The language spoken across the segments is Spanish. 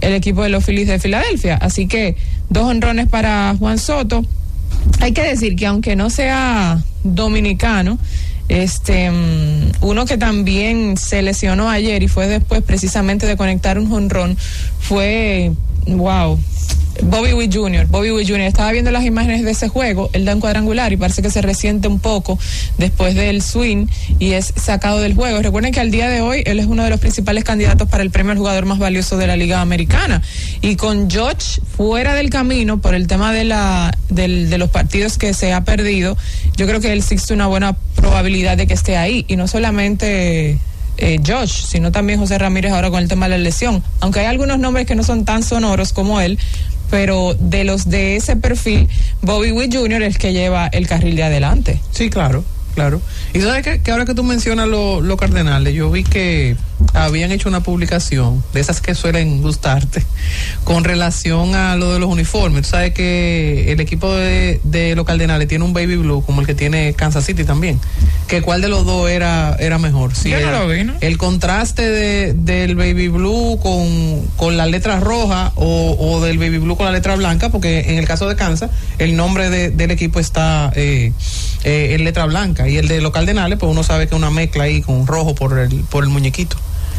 el equipo de los Phillies de Filadelfia. Así que 2 honrones para Juan Soto. Hay que decir que aunque no sea dominicano, uno que también se lesionó ayer y fue después precisamente de conectar un jonrón fue, Bobby Witt Jr. Estaba viendo las imágenes de ese juego, él da un cuadrangular y parece que se resiente un poco después del swing y es sacado del juego. Recuerden que al día de hoy él es uno de los principales candidatos para el premio al jugador más valioso de la Liga Americana, y con Judge fuera del camino por el tema de los partidos que se ha perdido, yo creo que él existe una buena probabilidad de que esté ahí, y no solamente Josh, sino también José Ramírez ahora con el tema de la lesión, aunque hay algunos nombres que no son tan sonoros como él, pero de los de ese perfil, Bobby Witt Jr. es el que lleva el carril de adelante. Sí, claro. Y sabes que ahora que tú mencionas los Cardenales, yo vi que habían hecho una publicación de esas que suelen gustarte con relación a lo de los uniformes. Tú sabes que el equipo de los Cardenales tiene un baby blue como el que tiene Kansas City también, que cuál de los dos era mejor. Sí, yo no lo vi, ¿no? El contraste del baby blue con las letras rojas o del baby blue con la letra blanca, porque en el caso de Kansas el nombre del equipo está en letra blanca, y el de los Cardenales pues uno sabe que es una mezcla ahí con rojo por el muñequito.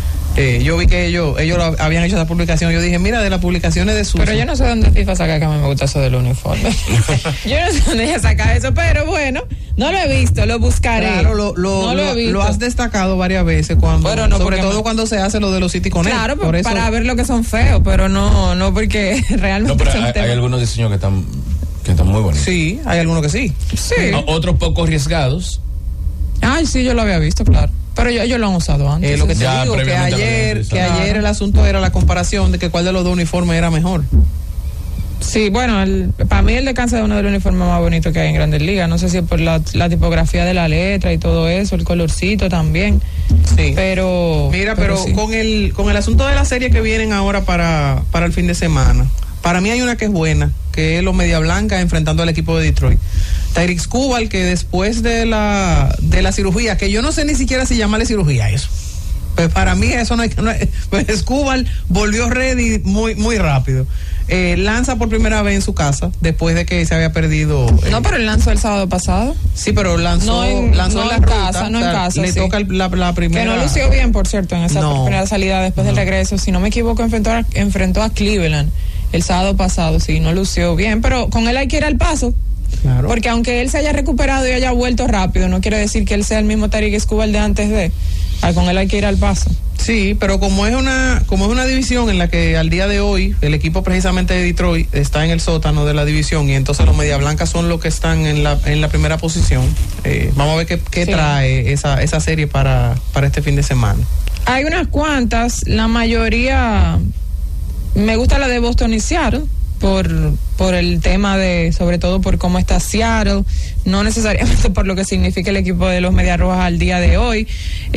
Yo vi que ellos habían hecho esa publicación. Yo dije, mira, de las publicaciones de Susan. Pero yo no sé dónde FIFA saca que a mí me gusta eso del uniforme. Yo no sé dónde ella saca eso, pero bueno, no lo he visto, lo buscaré. Claro, lo has destacado varias veces sobre todo cuando se hace lo de los City Connect. Claro, por eso, para ver lo que son feos, pero no porque realmente hay algunos diseños que están muy bonitos. Sí, hay algunos que sí. Otros poco arriesgados. Ay, sí, yo lo había visto, claro. Pero ellos lo han usado antes. Lo que te digo, que ayer el asunto era la comparación de que cuál de los dos uniformes era mejor. Sí, bueno, para mí el de Kansas es uno de los uniformes más bonitos que hay en Grandes Ligas. No sé si es por la tipografía de la letra y todo eso, el colorcito también. Sí. Pero sí. con el asunto de la serie que vienen ahora para el fin de semana, para mí hay una que es buena, que es los Media Blanca enfrentando al equipo de Detroit. Tarik Skubal, que después de la cirugía, que yo no sé ni siquiera si llamarle cirugía eso, pues para mí eso no hay, pues Skubal volvió ready muy muy rápido. Lanza por primera vez en su casa después de que se había perdido. No, pero él lanzó el sábado pasado. Sí, pero lanzó en la casa, no en casa. Le toca la primera. Que no lució bien, por cierto, en esa primera salida después del regreso. Si no me equivoco, enfrentó a Cleveland el sábado pasado. Sí, no lució bien, pero con él hay que ir al paso. Claro. Porque aunque él se haya recuperado y haya vuelto rápido, no quiere decir que él sea el mismo Tarik Skubal de antes de. Con él hay que ir al paso. Sí, pero como es una división en la que al día de hoy el equipo precisamente de Detroit está en el sótano de la división, y entonces los Media Blancas son los que están en la primera posición. Vamos a ver qué trae esa serie para este fin de semana. Hay unas cuantas, la mayoría me gusta la de Boston y Seattle por el tema sobre todo por cómo está Seattle, no necesariamente por lo que significa el equipo de los Medias Rojas al día de hoy.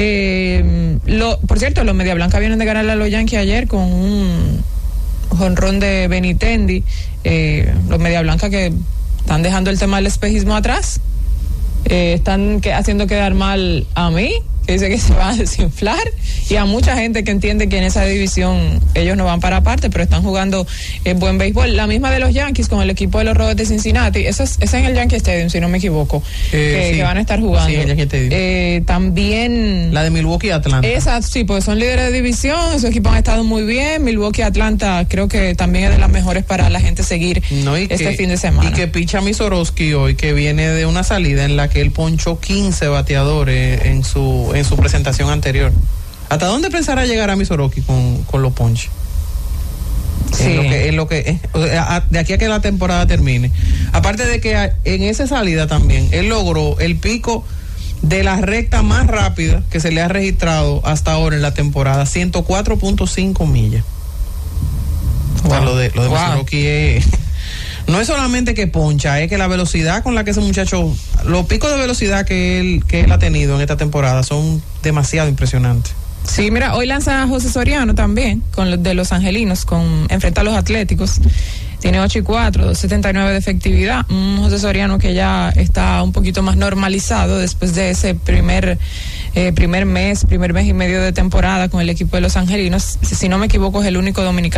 Por cierto, los Media Blanca vienen de ganarle a los Yankees ayer con un jonrón de Benintendi. Los Media Blanca que están dejando el tema del espejismo atrás, están haciendo quedar mal a mí, que dice que se va a desinflar, y a mucha gente que entiende que en esa división ellos no van para aparte, pero están jugando buen béisbol. La misma de los Yankees con el equipo de los Rojos de Cincinnati, esa es en el Yankee Stadium, si no me equivoco, que van a estar jugando. Sí, en el Yankee Stadium. También la de Milwaukee y Atlanta. Esa, sí, porque son líderes de división, esos equipos han estado muy bien. Milwaukee y Atlanta creo que también es de las mejores para la gente seguir fin de semana. Y que picha Misorowski hoy, que viene de una salida en la que él ponchó 15 bateadores en su presentación anterior. ¿Hasta dónde pensará llegar a Misorowski con los ponches? Sí. De aquí a que la temporada termine. Aparte de que en esa salida también él logró el pico de la recta más rápida que se le ha registrado hasta ahora en la temporada, 104.5 millas. Wow. O sea, lo de Misorowski no es solamente que poncha, es que la velocidad con la que ese muchacho, los picos de velocidad que él ha tenido en esta temporada son demasiado impresionantes. Sí, mira, hoy lanza a José Soriano también, con los de los Angelinos, enfrenta a los Atléticos. Tiene 8-4, 2.79 de efectividad. José Soriano que ya está un poquito más normalizado después de ese primer mes y medio de temporada con el equipo de los Angelinos. Si no me equivoco, es el único dominicano